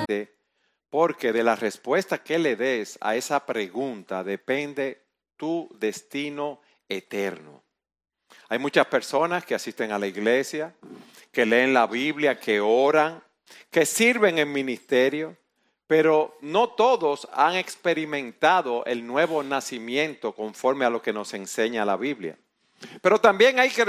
porque de la respuesta que le des a esa pregunta depende tu destino eterno. Hay muchas personas que asisten a la iglesia, que leen la Biblia, que oran, que sirven en ministerio, pero no todos han experimentado el nuevo nacimiento conforme a lo que nos enseña la Biblia. Pero también hay que